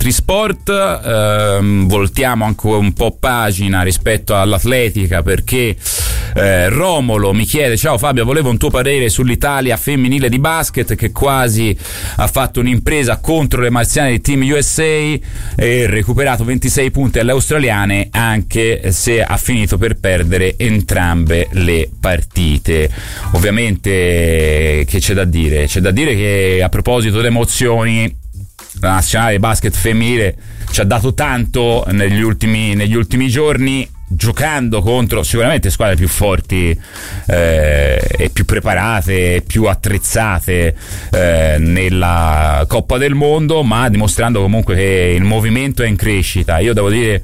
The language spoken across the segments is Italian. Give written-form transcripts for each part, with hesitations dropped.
Nutrisport. Voltiamo anche un po' pagina rispetto all'atletica, perché Romolo mi chiede: ciao Fabio, volevo un tuo parere sull'Italia femminile di basket che quasi ha fatto un'impresa contro le marziane di Team USA e recuperato 26 punti alle australiane, anche se ha finito per perdere entrambe le partite. Ovviamente che c'è da dire? C'è da dire che, a proposito delle emozioni, la nazionale di basket femminile ci ha dato tanto negli ultimi giorni, giocando contro sicuramente squadre più forti e più preparate e più attrezzate nella Coppa del Mondo, ma dimostrando comunque che il movimento è in crescita. Io devo dire,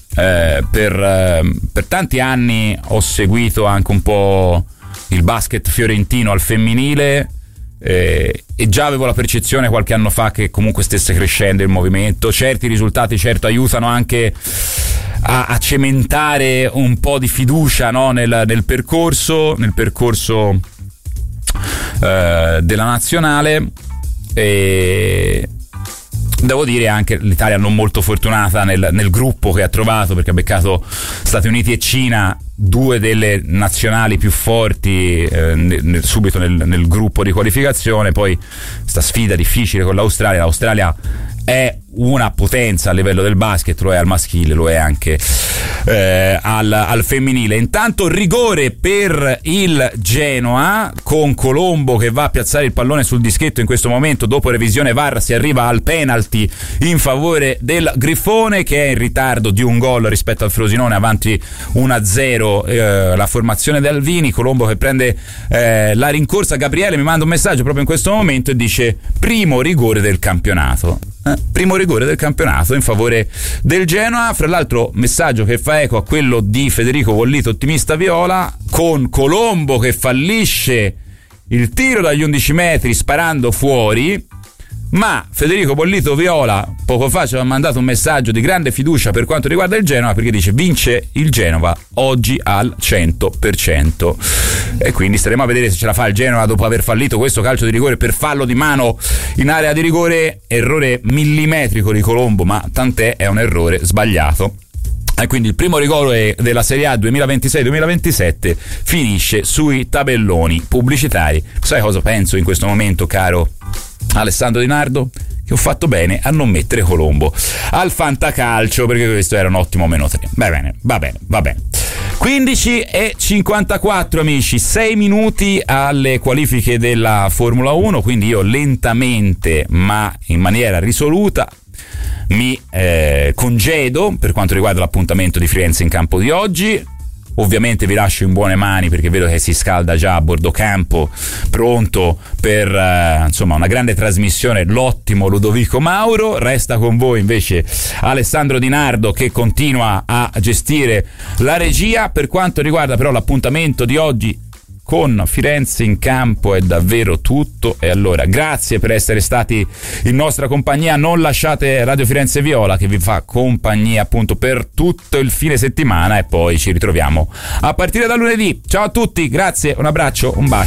per tanti anni ho seguito anche un po' il basket fiorentino al femminile, e già avevo la percezione qualche anno fa che comunque stesse crescendo il movimento. Certi risultati certo aiutano anche a cementare un po' di fiducia, no? nel percorso della nazionale. E devo dire anche l'Italia non molto fortunata nel gruppo che ha trovato, perché ha beccato Stati Uniti e Cina, due delle nazionali più forti subito nel gruppo di qualificazione. Poi sta sfida difficile con l'Australia è una potenza a livello del basket, lo è al maschile, lo è anche al femminile. Intanto rigore per il Genoa, con Colombo che va a piazzare il pallone sul dischetto in questo momento. Dopo revisione VAR si arriva al penalty in favore del Grifone, che è in ritardo di un gol rispetto al Frosinone, avanti 1-0 la formazione di Alvini. Colombo che prende la rincorsa. Gabriele mi manda un messaggio proprio in questo momento e dice: primo rigore del campionato. Primo rigore del campionato in favore del Genoa. Fra l'altro messaggio che fa eco a quello di Federico Bollito, ottimista viola, con Colombo che fallisce il tiro dagli 11 metri sparando fuori, ma Federico Bollito Viola poco fa ci ha mandato un messaggio di grande fiducia per quanto riguarda il Genoa, perché dice: vince il Genova oggi al 100%. E quindi staremo a vedere se ce la fa il Genoa dopo aver fallito questo calcio di rigore per fallo di mano in area di rigore, errore millimetrico di Colombo, ma tant'è, è un errore sbagliato. E quindi il primo rigore della Serie A 2026-2027 finisce sui tabelloni pubblicitari. Sai cosa penso in questo momento, caro Alessandro Di Nardo? Che ho fatto bene a non mettere Colombo al fantacalcio, perché questo era un ottimo meno 3. Va bene. 15:54 amici, 6 minuti alle qualifiche della Formula 1, quindi io lentamente ma in maniera risoluta mi congedo per quanto riguarda l'appuntamento di Firenze in campo di oggi. Ovviamente vi lascio in buone mani, perché vedo che si scalda già a bordo campo, pronto per una grande trasmissione, l'ottimo Ludovico Mauro. Resta con voi invece Alessandro Di Nardo, che continua a gestire la regia. Per quanto riguarda però l'appuntamento di oggi con Firenze in campo è davvero tutto, e allora grazie per essere stati in nostra compagnia. Non lasciate Radio Firenze Viola, che vi fa compagnia appunto per tutto il fine settimana, e poi ci ritroviamo a partire da lunedì. Ciao a tutti, grazie, un abbraccio, un bacio.